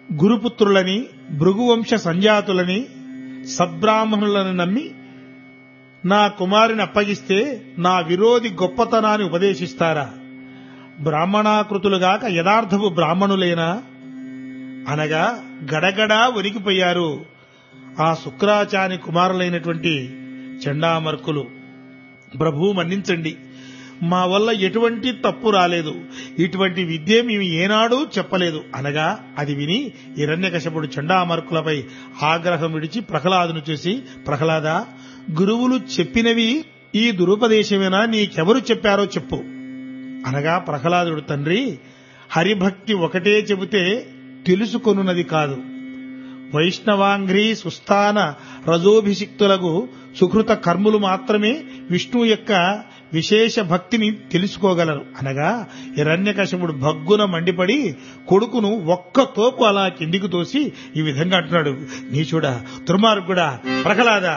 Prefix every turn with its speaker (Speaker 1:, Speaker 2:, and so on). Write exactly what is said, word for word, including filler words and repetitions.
Speaker 1: గురుపుత్రులని, భృగువంశ సంజాతులని, సద్బ్రాహ్మణులను నమ్మి నా కుమారుని అప్పగిస్తే నా విరోధి గొప్పతనాన్ని ఉపదేశిస్తారా? బ్రాహ్మణాకృతులుగాక యథార్థపు బ్రాహ్మణులేనా అనగా గడగడా వణికిపోయారు ఆ శుక్రాచార్య కుమారులైనటువంటి చండామర్కులు. ప్రభు మన్నించండి, మా వల్ల ఎటువంటి తప్పు రాలేదు, ఇటువంటి విద్య మేము ఏనాడూ చెప్పలేదు అనగా అది విని హిరణ్యకశపుడు చండామర్కులపై ఆగ్రహం విడిచి ప్రహ్లాదును చూసి, ప్రహ్లాద, గురువులు చెప్పినవి ఈ దురుపదేశమేనా? నీకెవరు చెప్పారో చెప్పు అనగా ప్రహ్లాదుడు, తండ్రి, హరిభక్తి ఒకటే చెబితే తెలుసుకొనున్నది కాదు. వైష్ణవాంఘ్రి సుస్థాన రజోభిషిక్తులకు సుకృత కర్ములు మాత్రమే విష్ణువు యొక్క విశేష భక్తిని తెలుసుకోగలరు అనగా హిరణ్యకశపుడు భగ్గున మండిపడి కొడుకును ఒక్క తోపు అలా కిందికి తోసి ఈ విధంగా అంటున్నాడు, నీచుడా, దుర్మార్గుడా, ప్రహ్లాద,